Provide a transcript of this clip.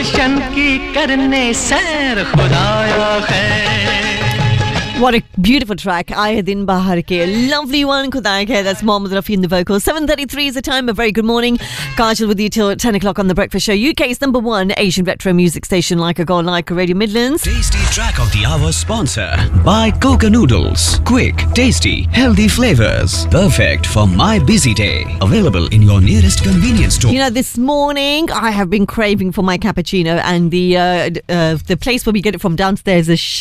गुलशन की करने सैर खुदाया खैर. What a beautiful track. Aaya Din Bahar Ke. Lovely one, Khudaaya Khair. That's Mohammed Rafi in the vocals. 7:33 is the time. A very good morning. Kajal with you till 10 o'clock on The Breakfast Show. UK's #1 Asian retro music station, like a God, like a Radio Midlands. Tasty track of the hour sponsor by Coca Noodles. Quick, tasty, healthy flavors. Perfect for my busy day. Available in your nearest convenience store. You know, this morning I have been craving for my cappuccino, and the place where we get it from downstairs is